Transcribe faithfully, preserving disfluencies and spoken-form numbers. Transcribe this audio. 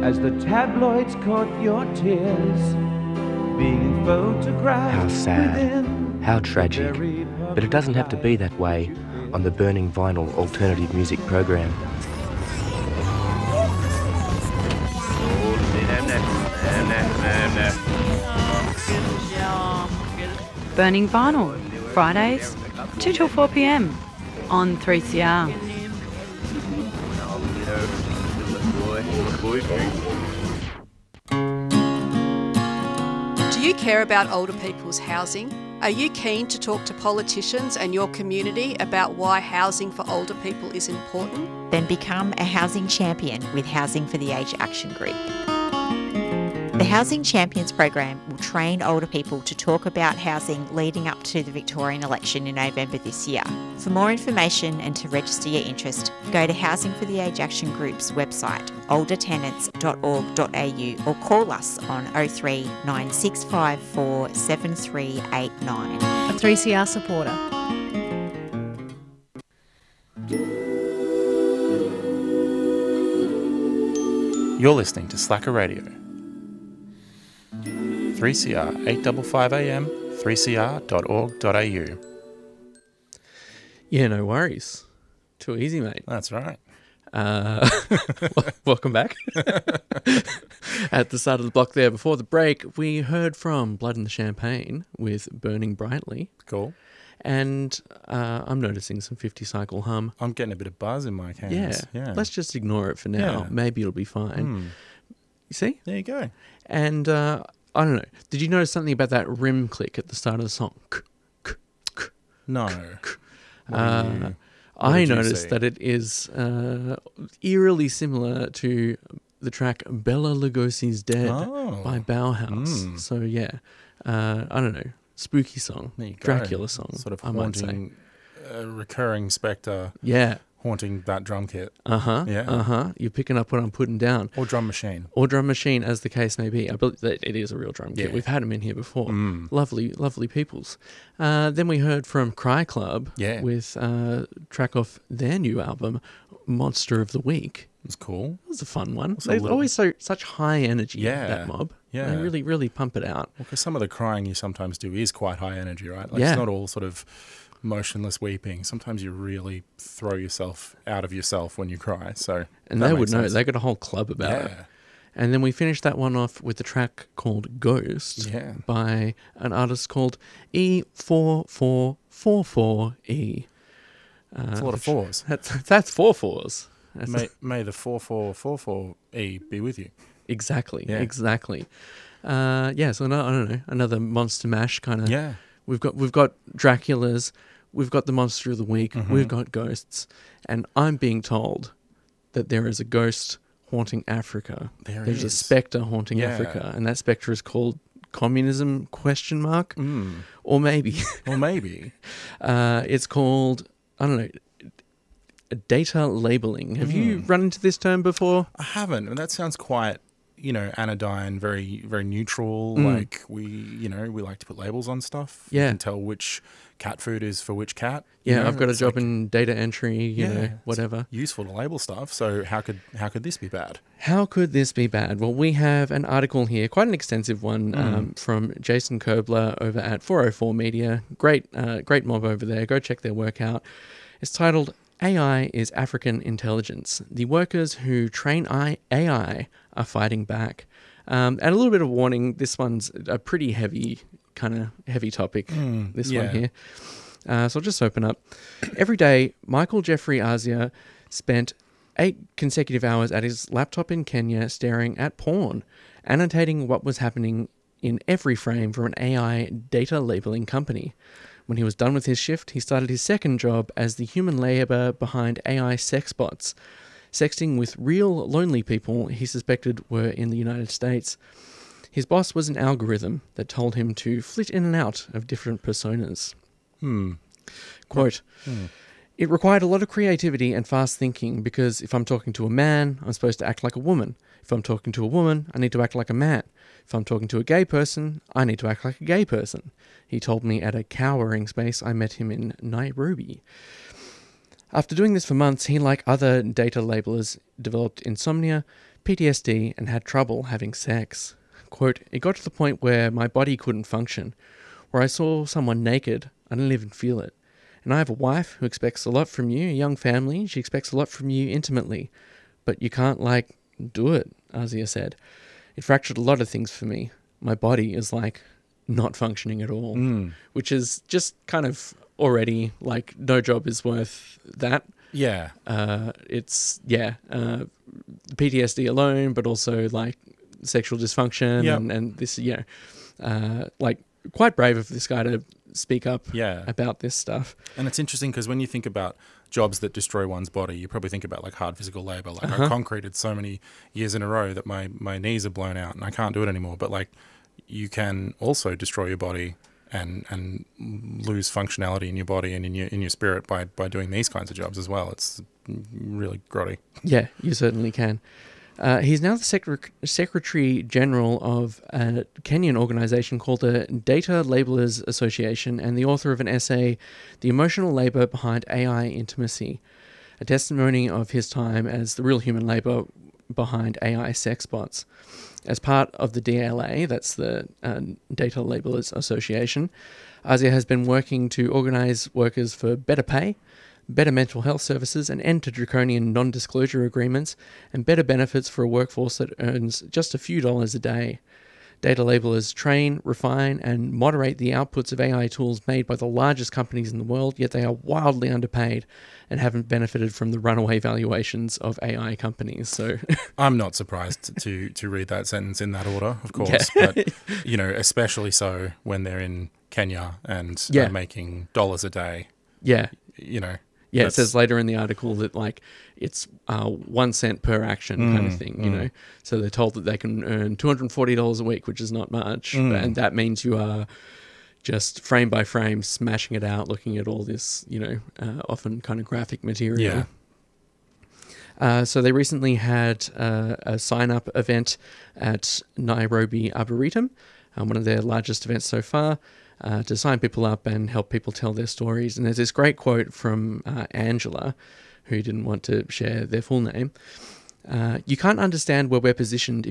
as the tabloids caught your tears, being photographed. How sad, within how tragic, very but it doesn't have to be that way on the Burning Vinyl alternative music program. Burning Vinyl, Fridays, two till four p m on three C R. Do you care about older people's housing? Are you keen to talk to politicians and your community about why housing for older people is important? Then become a housing champion with Housing for the Aged Action Group. The Housing Champions program will train older people to talk about housing leading up to the Victorian election in November this year. For more information and to register your interest, go to Housing for the Aged Action Group's website, older tenants dot org dot a u, or call us on oh three nine six five four seven three eight nine. A three C R supporter. You're listening to Slacker Radio. three C R, eight fifty-five A M, three c r dot org dot a u. Yeah, no worries. Too easy, mate. That's right. Uh, welcome back. At the start of the block there, before the break, we heard from Blood in the Champagne with Burning Brightly. Cool. And uh, I'm noticing some fifty cycle hum. I'm getting a bit of buzz in my hands. Yeah. yeah. Let's just ignore it for now. Yeah. Maybe it'll be fine. Mm. You see? There you go. And uh, I don't know. Did you notice something about that rim click at the start of the song? No. What Uh, do you- I did you noticed see? that it is uh, eerily similar to the track Bela Lugosi's Dead Oh. by Bauhaus. Mm. So, yeah, uh, I don't know. Spooky song. There you go. Dracula song, Sort of I might say. haunting, a recurring spectre Yeah. haunting that drum kit. Uh-huh. Yeah. Uh-huh. You're picking up what I'm putting down. Or drum machine. Or drum machine, as the case may be. I believe that it is a real drum kit. Yeah. We've had them in here before. Mm. Lovely, lovely peoples. Uh, then we heard from Cry Club Yeah. with a track off their new album, Monster of the Week. It was cool. It was a fun one. Also a They're little- always so such high energy, Yeah. that mob. Yeah. They really, really pump it out. Well, because some of the crying you sometimes do is quite high energy, right? Like Yeah. It's not all sort of motionless weeping. Sometimes you really throw yourself out of yourself when you cry. So And that they would makes know. sense. They got a whole club about it. Yeah. And then we finished that one off with a track called Ghost Yeah. by an artist called E four four four four E. Uh, It's a lot of fours. That's, that's four fours. That's May, may the four four four four E be with you. exactly, Yeah. exactly. Uh, yeah, so no, I don't know, another monster mash kind of. Yeah. We've got we've got Draculas, we've got the monster of the week, Mhm. we've got ghosts, and I'm being told that there is a ghost haunting Africa. There There's a is. spectre haunting Yeah. Africa, and that spectre is called communism? Question mark, Mm. or maybe Or maybe. uh, it's called I don't know. Data labeling. Have you Mm. run into this term before? I haven't. And that sounds quite, you know, anodyne, very, very neutral. Mm. Like we, you know, we like to put labels on stuff. Yeah. You can tell which cat food is for which cat. Yeah, you know? I've got a It's job like in data entry, you know, it's whatever. useful to label stuff. So how could how could this be bad? How could this be bad? Well, we have an article here, quite an extensive one, Mm. um, from Jason Kobler over at four oh four Media. Great, uh, great mob over there. Go check their work out. It's titled A I is African Intelligence. The workers who train I- A I are fighting back. Um, and a little bit of warning, this one's a pretty heavy, kind of heavy topic, Mm, this yeah. one here. Uh, so I'll just open up. Every day, Michael Jeffrey Azia spent eight consecutive hours at his laptop in Kenya staring at porn, annotating what was happening in every frame for an A I data labeling company. When he was done with his shift, he started his second job as the human labour behind A I sex bots, sexting with real lonely people he suspected were in the United States. His boss was an algorithm that told him to flit in and out of different personas. Hmm. Quote, Hmm. it required a lot of creativity and fast thinking because if I'm talking to a man, I'm supposed to act like a woman. If I'm talking to a woman, I need to act like a man. If I'm talking to a gay person, I need to act like a gay person. He told me at a cowering space I met him in Nairobi. After doing this for months, he, like other data labelers, developed insomnia, P T S D, and had trouble having sex. Quote, "It got to the point where my body couldn't function, where I saw someone naked, I didn't even feel it. And I have a wife who expects a lot from you, a young family, she expects a lot from you intimately, but you can't, like, do it," Azia said. "It fractured a lot of things for me. My body is, like, not functioning at all," Mm. which is just kind of already, like, no job is worth that. Yeah. Uh, it's, yeah, uh, P T S D alone, but also, like, sexual dysfunction Yep. and, and this, you know, uh, like, quite brave of this guy to speak up Yeah. about this stuff. And it's interesting because when you think about jobs that destroy one's body, you probably think about like hard physical labor. Like Uh-huh. I concreted so many years in a row that my, my knees are blown out and I can't do it anymore. But like you can also destroy your body and and lose functionality in your body and in your in your spirit by, by doing these kinds of jobs as well. It's really grotty. Yeah, you certainly can. Uh, he's now the Secre- Secretary General of a Kenyan organisation called the Data Labelers Association and the author of an essay, The Emotional Labour Behind A I Intimacy, a testimony of his time as the real human labour behind A I sex bots. As part of the D L A, that's the uh, Data Labelers Association, Azia has been working to organise workers for better pay, better mental health services, an end to draconian non-disclosure agreements, and better benefits for a workforce that earns just a few dollars a day. Data labelers train, refine, and moderate the outputs of A I tools made by the largest companies in the world, yet they are wildly underpaid and haven't benefited from the runaway valuations of A I companies. So, I'm not surprised to to read that sentence in that order, of course, but you know, especially so when they're in Kenya and Yeah. are making dollars a day. yeah. You know, Yeah, it that's- says later in the article that like it's uh, one cent per action kind of Mm, thing, you mm. know. So they're told that they can earn two hundred forty dollars a week, which is not much, Mm. and that means you are just frame by frame smashing it out, looking at all this, you know, uh, often kind of graphic material. Yeah. Uh, so they recently had uh, a sign-up event at Nairobi Arboretum, um, one of their largest events so far, uh, to sign people up and help people tell their stories. And there's this great quote from uh, Angela, who didn't want to share their full name. Uh, "You can't understand where we're positioned